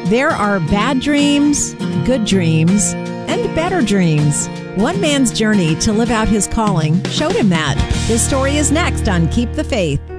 There are bad dreams, good dreams, and better dreams. One man's journey to live out his calling showed him that. His story is next on Keep the Faith.